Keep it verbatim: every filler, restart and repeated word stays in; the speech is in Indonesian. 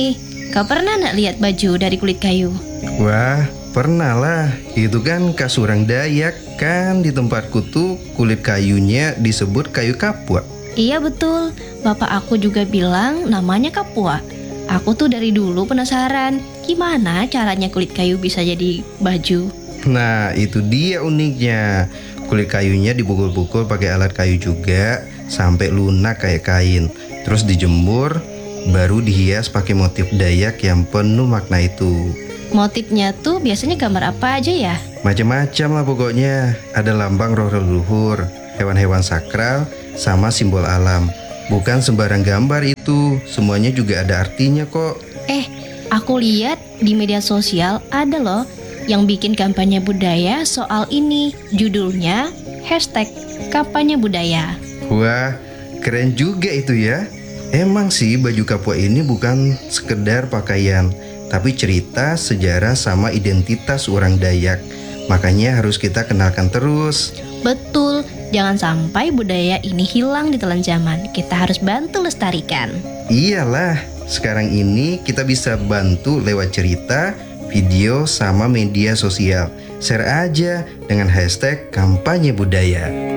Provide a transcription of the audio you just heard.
Ih, kau pernah nggak lihat baju dari kulit kayu? Wah, pernah lah. Itu kan khas orang Dayak kan. Di tempatku tuh kulit kayunya disebut kayu kapua. Iya betul, bapak aku juga bilang namanya kapua. Aku tuh dari dulu penasaran, gimana caranya kulit kayu bisa jadi baju? Nah, itu dia uniknya. Kulit kayunya dipukul-pukul pakai alat kayu juga sampai lunak kayak kain. Terus dijemur, baru dihias pakai motif Dayak yang penuh makna itu. Motifnya tuh biasanya gambar apa aja ya? Macam-macam lah pokoknya. Ada lambang roh leluhur, hewan-hewan sakral, sama simbol alam. Bukan sembarang gambar itu, semuanya juga ada artinya kok. Eh, aku lihat di media sosial ada loh yang bikin kampanye budaya soal ini. Judulnya hashtag kampanye budaya. Wah, keren juga itu ya. Emang sih baju kapua ini bukan sekedar pakaian, tapi cerita, sejarah, sama identitas orang Dayak. Makanya harus kita kenalkan terus. Betul, jangan sampai budaya ini hilang di telan zaman. Kita harus bantu lestarikan. Iyalah, sekarang ini kita bisa bantu lewat cerita, video, sama media sosial. Share aja dengan hashtag kampanye budaya.